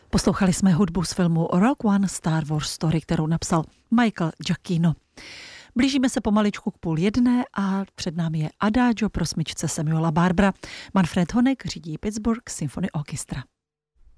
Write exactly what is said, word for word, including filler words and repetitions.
Poslouchali jsme hudbu z filmu Rogue One Star Wars Story, kterou napsal Michael Giacchino. Blížíme se pomaličku k půl jedné a před námi je Adagio pro smyčce Samuela Barbera. Manfred Honeck řídí Pittsburgh Symphony Orchestra.